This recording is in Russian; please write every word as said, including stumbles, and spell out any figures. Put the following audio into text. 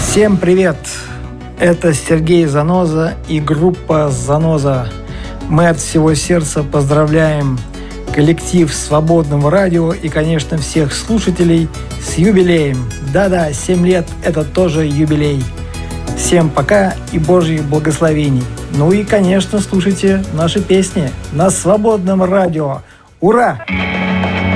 Всем привет! Это Сергей Заноза и группа «Заноза». Мы от всего сердца поздравляем коллектив Свободного радио и, конечно, всех слушателей с юбилеем. Да-да, семь лет – это тоже юбилей. Всем пока и Божьих благословений. Ну и, конечно, слушайте наши песни на Свободном радио. Ура!